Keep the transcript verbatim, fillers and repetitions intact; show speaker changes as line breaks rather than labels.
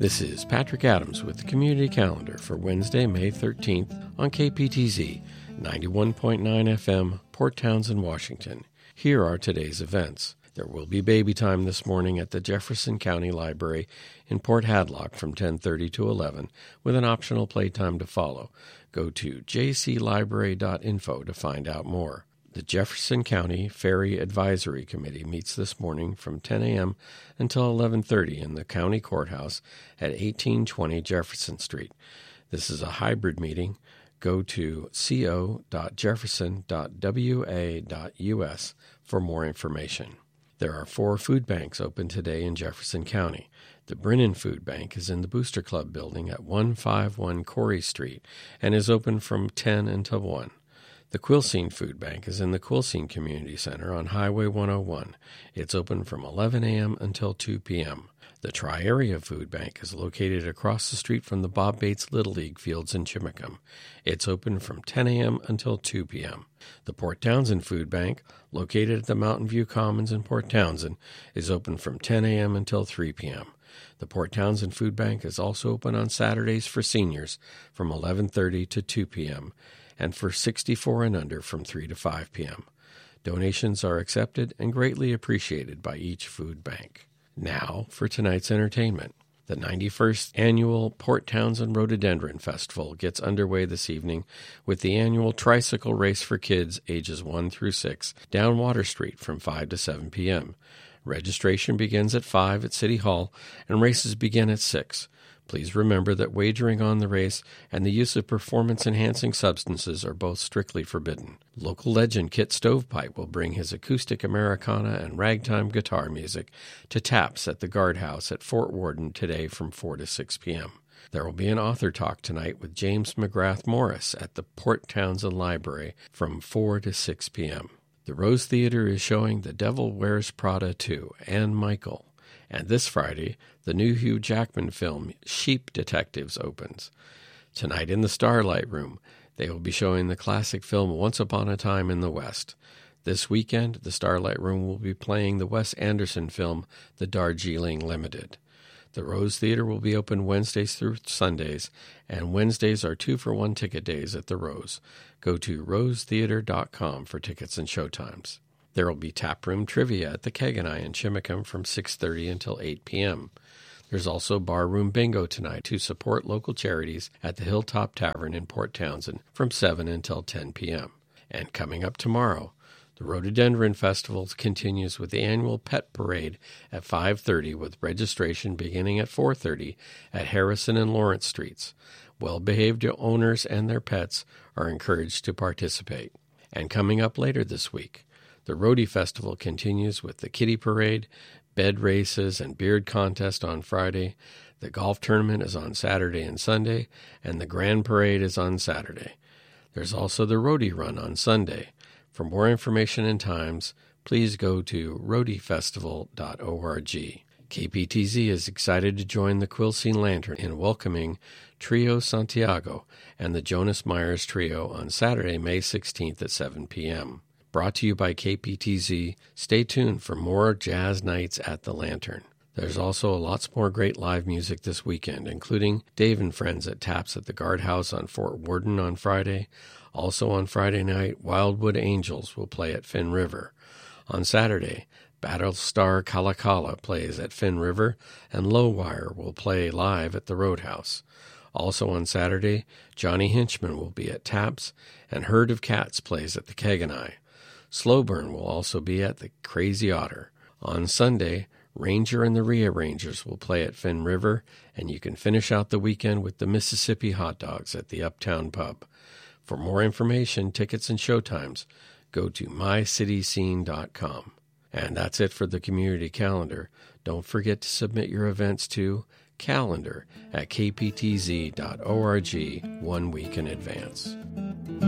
This is Patrick Adams with the Community Calendar for Wednesday, May thirteenth on K P T Z ninety-one point nine F M, Port Townsend, Washington. Here are today's events. There will be baby time this morning at the Jefferson County Library in Port Hadlock from ten thirty to eleven, with an optional playtime to follow. Go to j c library dot info to find out more. The Jefferson County Ferry Advisory Committee meets this morning from ten a.m. until eleven thirty in the County Courthouse at eighteen twenty Jefferson Street. This is a hybrid meeting. Go to co dot jefferson dot w a dot u s for more information. There are four food banks open today in Jefferson County. The Brennan Food Bank is in the Booster Club building at one fifty-one Corey Street and is open from ten until one. The Quilcene Food Bank is in the Quilcene Community Center on Highway one oh one. It's open from eleven a.m. until two p.m. The Tri-Area Food Bank is located across the street from the Bob Bates Little League fields in Chimacum. It's open from ten a.m. until two p.m. The Port Townsend Food Bank, located at the Mountain View Commons in Port Townsend, is open from ten a.m. until three p.m. The Port Townsend Food Bank is also open on Saturdays for seniors from eleven thirty to two p.m. and for sixty-four and under from three to five p.m. Donations are accepted and greatly appreciated by each food bank. Now for tonight's entertainment. The ninety-first Annual Port Townsend Rhododendron Festival gets underway this evening with the annual tricycle race for kids ages one through six down Water Street from five to seven p.m. Registration begins at five at City Hall and races begin at six. Please remember that wagering on the race and the use of performance-enhancing substances are both strictly forbidden. Local legend Kit Stovepipe will bring his acoustic Americana and ragtime guitar music to Taps at the Guardhouse at Fort Worden today from four to six p.m. There will be an author talk tonight with James McGrath Morris at the Port Townsend Library from four to six p.m. The Rose Theater is showing The Devil Wears Prada two and Michael. And this Friday, the new Hugh Jackman film Sheep Detectives opens. Tonight in the Starlight Room, they will be showing the classic film Once Upon a Time in the West. This weekend, the Starlight Room will be playing the Wes Anderson film The Darjeeling Limited. The Rose Theater will be open Wednesdays through Sundays, and Wednesdays are two-for-one ticket days at the Rose. Go to rose theater dot com for tickets and showtimes. There will be taproom trivia at the Keg and I in Chimacum from six thirty until eight p.m. There's also barroom bingo tonight to support local charities at the Hilltop Tavern in Port Townsend from seven until ten p.m. And coming up tomorrow, the Rhododendron Festival continues with the annual Pet Parade at five thirty with registration beginning at four thirty at Harrison and Lawrence Streets. Well-behaved owners and their pets are encouraged to participate. And coming up later this week, the Rhody Festival continues with the Kitty Parade, bed races, and beard contest on Friday. The golf tournament is on Saturday and Sunday, and the Grand Parade is on Saturday. There's also the Rhody Run on Sunday. For more information and times, please go to rhody festival dot org. K P T Z is excited to join the Quilcene Lantern in welcoming Trio Santiago and the Jonas Myers Trio on Saturday, May sixteenth at seven p.m. Brought to you by K P T Z. Stay tuned for more jazz nights at the Lantern. There's also lots more great live music this weekend, including Dave and Friends at Taps at the Guardhouse on Fort Worden on Friday. Also on Friday night, Wildwood Angels will play at Finn River. On Saturday, Battlestar Kalakala plays at Finn River, and Lowwire will play live at the Roadhouse. Also on Saturday, Johnny Hinchman will be at Taps, and Herd of Cats plays at the Keg and I. Slow Burn will also be at the Crazy Otter. On Sunday, Ranger and the Rearrangers will play at Finn River, and you can finish out the weekend with the Mississippi Hot Dogs at the Uptown Pub. For more information, tickets, and showtimes, go to my city scene dot com. And that's it for the community calendar. Don't forget to submit your events to calendar at k p t z dot org one week in advance.